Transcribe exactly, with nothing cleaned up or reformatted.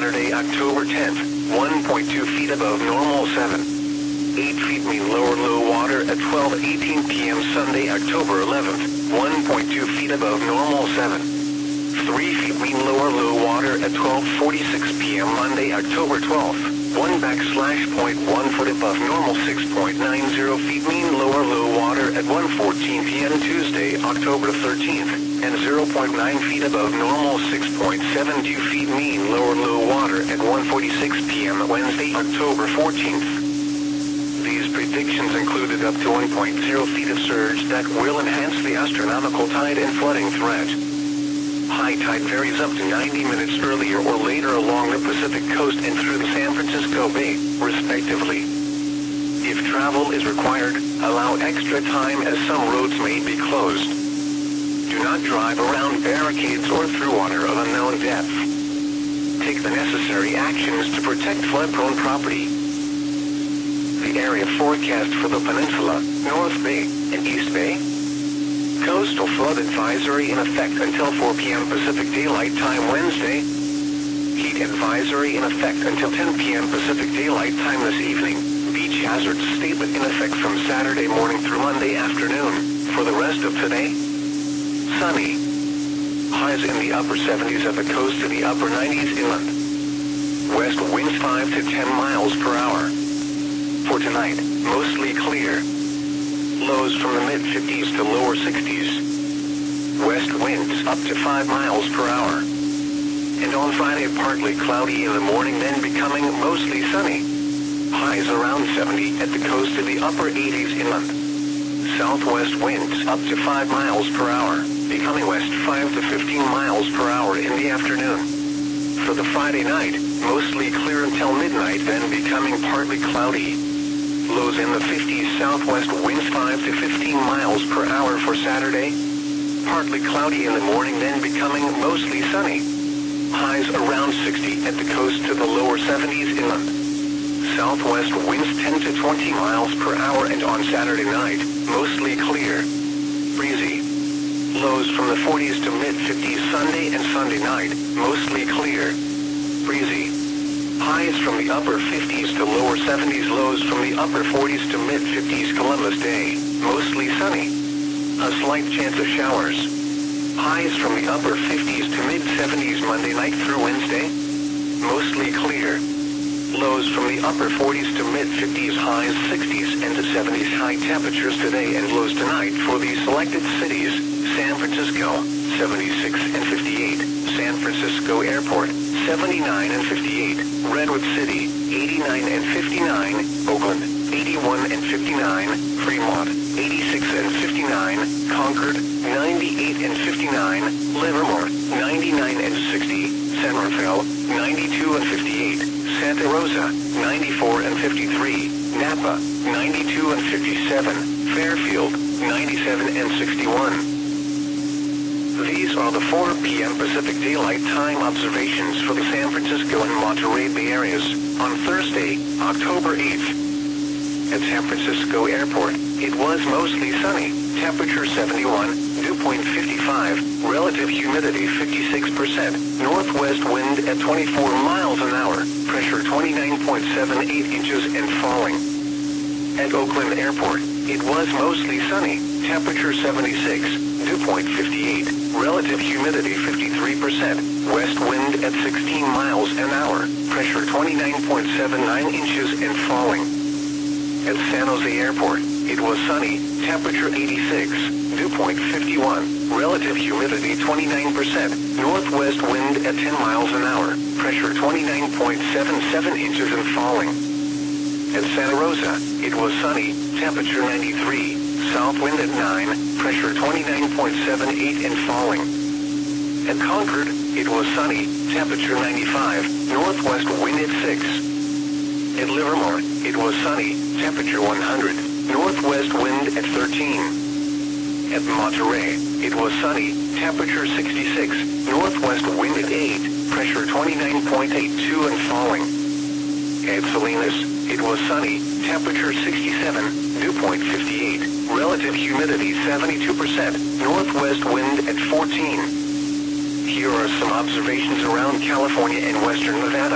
Saturday, October tenth, one point two feet above normal seven. eight feet mean lower low water at twelve eighteen p m Sunday, October eleventh, one point two feet above normal seven. three feet mean lower low water at twelve forty-six p m Monday, October twelfth, one backslash point one foot above normal six point nine zero feet mean lower low water at one fourteen p m Tuesday, October thirteenth, and zero point nine feet above normal six point seven two feet mean lower low water at one forty-six p m Wednesday, October fourteenth. These predictions included up to one point zero feet of surge that will enhance the astronomical tide and flooding threat. High tide varies up to ninety minutes earlier or later along the Pacific coast and through the San Francisco Bay, respectively. If travel is required, allow extra time as some roads may be closed. Do not drive around barricades or through water of unknown depth. Take the necessary actions to protect flood-prone property. The area forecast for the peninsula, North Bay, and East Bay. Coastal flood advisory in effect until four p m Pacific Daylight Time Wednesday. Heat advisory in effect until ten p m Pacific Daylight Time this evening. Beach hazard statement in effect from Saturday morning through Monday afternoon. For the rest of today, sunny. Highs in the upper seventies at the coast to the upper nineties inland. West winds five to ten miles per hour. For tonight, mostly clear. Lows from the mid fifties to lower sixties. West winds up to five miles per hour. And on Friday, partly cloudy in the morning, then becoming mostly sunny. Highs around seventy at the coast to the upper eighties inland. Southwest winds up to five miles per hour, becoming west five to fifteen miles per hour in the afternoon. For the Friday night, mostly clear until midnight, then becoming partly cloudy. Lows in the fifties, southwest winds five to fifteen miles per hour for Saturday. Partly cloudy in the morning, then becoming mostly sunny. Highs around sixty at the coast to the lower seventies inland. Southwest winds ten to twenty miles per hour, and on Saturday night, mostly clear. Breezy. Lows from the forties to mid fifties Sunday and Sunday night, mostly clear. Breezy. Highs from the upper fifties to lower seventies, lows from the upper forties to mid fifties Columbus Day, mostly sunny. A slight chance of showers. Highs from the upper fifties to mid seventies Monday night through Wednesday, mostly clear. Lows from the upper forties to mid fifties, highs sixties and seventies. High temperatures today and lows tonight for the selected cities: San Francisco, seventy-six and fifty-eight, San Francisco Airport, seventy-nine and fifty-eight, Redwood City, eighty-nine and fifty-nine, Oakland, eighty-one and fifty-nine, Fremont, eighty-six and fifty-nine, Concord, ninety-eight and fifty-nine, Livermore, ninety-nine and sixty, San Rafael, ninety-two and fifty-eight, Santa Rosa, ninety-four and fifty-three, Napa, ninety-two and fifty-seven, Fairfield, ninety-seven and sixty-one. These are the four p m Pacific Daylight Time observations for the San Francisco and Monterey Bay areas on Thursday, October eighth. At San Francisco Airport, it was mostly sunny, temperature seventy-one, dew point fifty-five, relative humidity fifty-six percent, northwest wind at twenty-four miles an hour, pressure twenty-nine point seven eight inches and falling. At Oakland Airport, it was mostly sunny, temperature seventy-six, dew point fifty-eight, relative humidity fifty-three percent, west wind at sixteen miles an hour, pressure twenty-nine point seven nine inches and falling. At San Jose Airport, it was sunny, temperature eighty-six, dew point fifty-one, relative humidity twenty-nine percent, northwest wind at ten miles an hour, pressure twenty-nine point seven seven inches and falling. At Santa Rosa, it was sunny, temperature ninety-three, south wind at nine, pressure twenty-nine point seven eight and falling. At Concord, it was sunny, temperature ninety-five, northwest wind at six. At Livermore, it was sunny, temperature one hundred, northwest wind at thirteen. At Monterey, it was sunny, temperature sixty-six, northwest wind at eight, pressure twenty-nine point eight two and falling. At Salinas, it was sunny, temperature sixty-seven, dew point fifty-eight, relative humidity seventy-two percent, northwest wind at fourteen. Here are some observations around California and western Nevada.